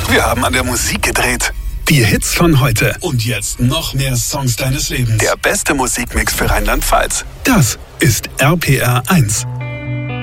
Wir haben an der Musik gedreht. Die Hits von heute. Und jetzt noch mehr Songs deines Lebens. Der beste Musikmix für Rheinland-Pfalz. Das ist RPR 1.